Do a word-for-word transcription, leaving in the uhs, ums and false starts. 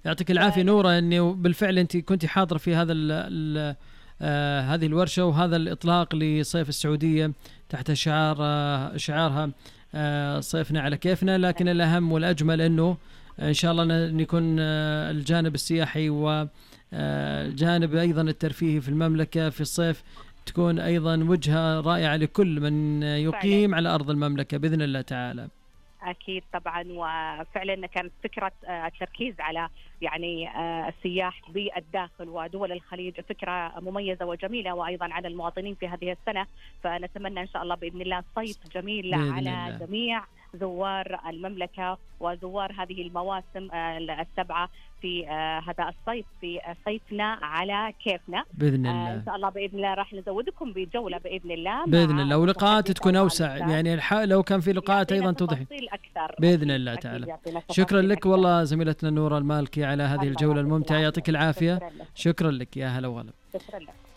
يعطيك العافية نورة، أني بالفعل أنت كنت حاضرة في هذا ال ال آه هذه الورشة وهذا الإطلاق لصيف السعودية تحت شعار آه شعارها آه صيفنا على كيفنا. لكن الأهم والأجمل أنه إن شاء الله نكون آه الجانب السياحي وجانب أيضا الترفيهي في المملكة في الصيف تكون أيضا وجهة رائعة لكل من يقيم على أرض المملكة بإذن الله تعالى. أكيد طبعا، وفعلا كانت فكرة التركيز على يعني السياح بالداخل ودول الخليج فكرة مميزة وجميلة، وأيضا على المواطنين في هذه السنة. فنتمنى إن شاء الله بإذن الله صيف جميل على الله. جميع زوار المملكة وزوار هذه المواسم السبعة في هذا الصيف في صيفنا على كيفنا بإذن الله. إن شاء الله بإذن الله راح نزودكم بجولة بإذن الله بإذن الله، ولقاءات تكون أوسع يعني الح... لو كان في لقاءات أيضا توضح بإذن الله تعالى. شكرا لك والله زميلتنا نورة المالكي على هذه الجولة الممتعة، يعطيك العافية. شكرا لك، يا هلا والله. شكرا لك.